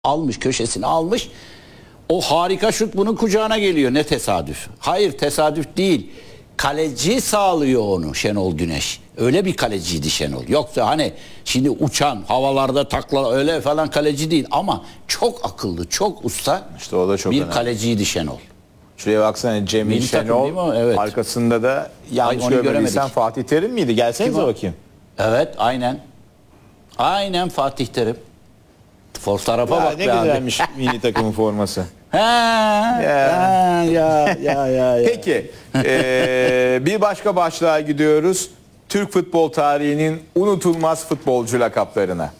almış, köşesini almış. O harika şut bunun kucağına geliyor. Ne tesadüf. Hayır, tesadüf değil. Kaleci sağlıyor onu, Şenol Güneş. Öyle bir kaleciydi Şenol. Yoksa hani şimdi uçan, havalarda takla öyle falan kaleci değil. Ama çok akıllı, çok usta İşte o da çok bir önemli. kaleciydi Şenol. Şuraya baksana, Cemil Milli takım Şenol, değil mi? Evet. arkasında da yanlış onu görmediysem göremedik. Fatih Terim miydi? Gelsenize Kim o? bakayım. Evet, aynen. Aynen Fatih Terim. Fotoğrafa Ya bak ne be abi. güzelmiş milli takımın forması. Ya. Peki, bir başka başlığa gidiyoruz. Türk futbol tarihinin unutulmaz futbolcu lakaplarına.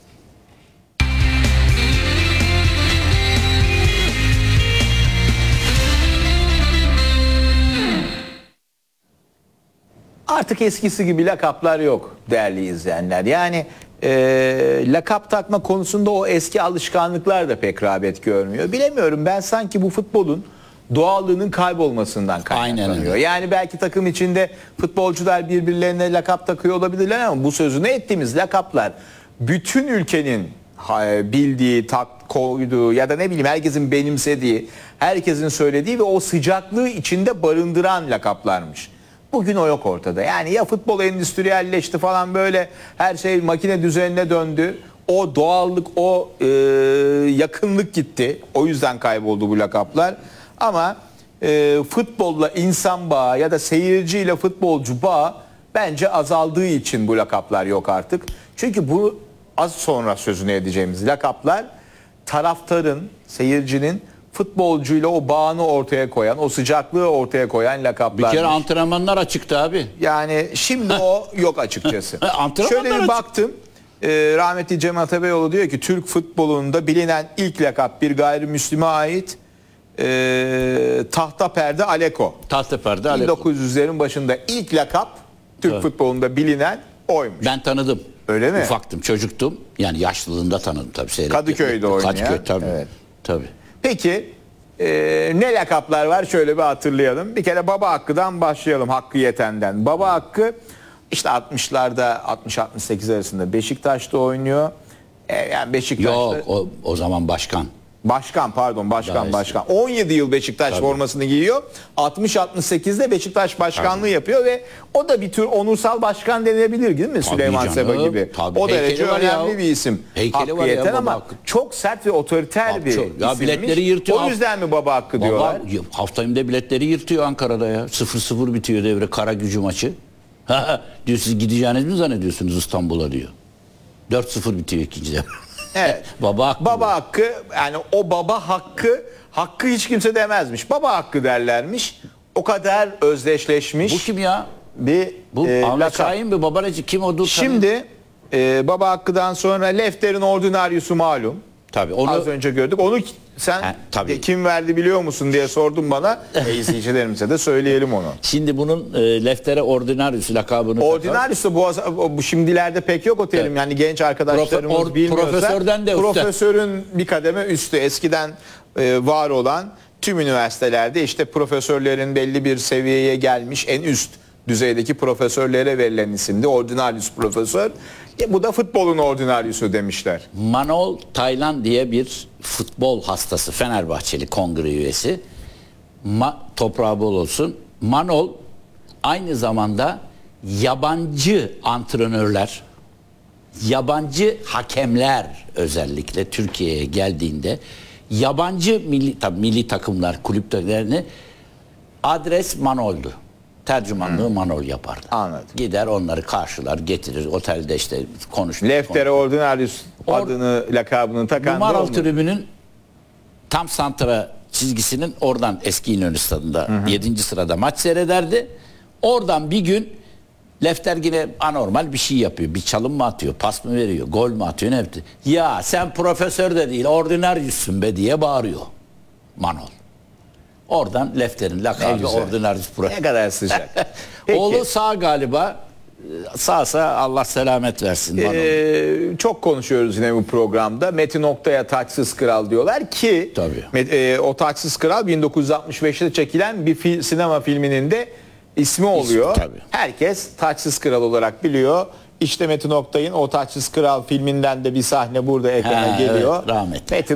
Artık eskisi gibi lakaplar yok değerli izleyenler. Yani lakap takma konusunda o eski alışkanlıklar da pek rağbet görmüyor. Bilemiyorum, ben sanki bu futbolun doğallığının kaybolmasından kaynaklanıyor. Aynen öyle. Yani belki takım içinde futbolcular birbirlerine lakap takıyor olabilirler ama bu sözünü ettiğimiz lakaplar bütün ülkenin bildiği, koyduğu ya da ne bileyim herkesin benimsediği, herkesin söylediği ve o sıcaklığı içinde barındıran lakaplarmış. Bugün o yok ortada. Yani ya futbol endüstriyelleşti falan, böyle her şey makine düzenine döndü. O doğallık, o yakınlık gitti. O yüzden kayboldu bu lakaplar. Ama futbolla insan bağı ya da seyirciyle futbolcu bağı bence azaldığı için bu lakaplar yok artık. Çünkü bu az sonra sözünü edeceğimiz lakaplar taraftarın, seyircinin futbolcuyla o bağını ortaya koyan, o sıcaklığı ortaya koyan lakaplar. Bir kere antrenmanlar açıktı abi. Yani şimdi o yok açıkçası. Antrenmanlar Şöyle bir açık. baktım. Rahmetli Cem Atabeyoğlu diyor ki Türk futbolunda bilinen ilk lakap bir gayrimüslime ait, tahta perde Aleko. Tahta perde Aleko. 1900'lerin başında ilk lakap Türk futbolunda bilinen oymuş. Ben tanıdım. Öyle mi? Ufaktım, çocuktum. Yani yaşlılığında tanıdım tabii. Kadıköy'de oynayan. Kadıköy tabii. Evet. Tabii. Peki ne lakaplar var, şöyle bir hatırlayalım. Bir kere Baba Hakkı'dan başlayalım, Hakkı Yeten'den. Baba Hakkı işte 60'larda 60-68 arasında Beşiktaş'ta oynuyor. Yani Beşiktaş'ta... Yok o zaman başkan. Başkan. 17 yıl Beşiktaş formasını giyiyor. 60-68'de Beşiktaş başkanlığı yapıyor ve o da bir tür onursal başkan denilebilir değil mi? Süleyman canım, Seba gibi. tabii. O derece Heykeli var ya. önemli bir isim. Heykeli Hakkı var ya, Yeten Baba ama Hakkı. çok sert ve otoriter Tabii, bir çok. Ya isimmiş. biletleri yırtıyor. O yüzden mi Baba Hakkı diyorlar? Haftanın biletleri yırtıyor Ankara'da ya. 0-0 bitiyor devre, Karagücü maçı. Diyor, siz gideceğiniz mi zannediyorsunuz İstanbul'a diyor. 4-0 bitiyor ikinci devre. Evet. Baba Hakkı. Baba Hakkı, yani o Baba Hakkı hiç kimse demezmiş. Baba Hakkı derlermiş. O kadar özdeşleşmiş. Bu kim ya? Bir Bu Ahmet lakap. Şahin mi? Babaracı kim o? Şimdi Baba Hakkı'dan sonra Lefter'in ordinaryusu malum. Tabii onu Az önce gördük. Onu sen tabii. kim verdi biliyor musun diye sordun bana. İzleyicilerimize de söyleyelim onu. şimdi bunun Leftere Ordinarius lakabını Ordinaryus da bu şimdilerde pek yok o terim. Evet. Yani genç arkadaşlarımız bilmiyorsa profesörden de üstte. profesörün bir kademe üstü. Eskiden var olan tüm üniversitelerde işte profesörlerin belli bir seviyeye gelmiş en üst düzeydeki profesörlere verilen isimdi. Ordinarius profesör. Bu da futbolun ordinaryusu demişler. Manol Taylan diye bir futbol hastası, Fenerbahçeli kongre üyesi. Toprağı bol olsun. Manol aynı zamanda yabancı antrenörler, yabancı hakemler özellikle Türkiye'ye geldiğinde yabancı milli takımlar, kulüplerini adres Manol'du. Tercümanlığı Manol yapardı. Anladım. Gider onları karşılar, getirir, otelde işte konuşur. Leftere Ordinarius adını, lakabını takan Bu da Maral oldu. tribünün tam santra çizgisinin oradan, eski İnönü Stadı'nda 7. sırada maç seyrederdi. Oradan bir gün Lefter yine anormal bir şey yapıyor. Bir çalım mı atıyor, pas mı veriyor, gol mü atıyor, ne yaptı? Ya sen profesör de değil, ordinaryüsün be diye bağırıyor Manol. Oradan Lefter'in lakabı ordinaryüs profesör. Ne kadar sıcak. Peki. Oğlu sağ galiba. Sağsa Allah selamet versin. Çok konuşuyoruz yine bu programda. Metin Oktay'a Taçsız Kral diyorlar ki Tabii. O Taçsız Kral 1965'te çekilen bir sinema filminin de ismi oluyor. Tabii. Herkes Taçsız Kral olarak biliyor. İşte Metin Oktay'ın O Taçsız Kral filminden de bir sahne burada ekrana Ha, geliyor. evet, rahmetli. Metin